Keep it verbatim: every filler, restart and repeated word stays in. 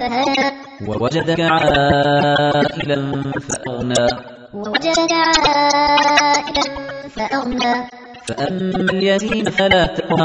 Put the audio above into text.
فهدى ووجدك عائلا فأغنى ووجدك عائلا فأغنى فأما اليتيم فلا تقهر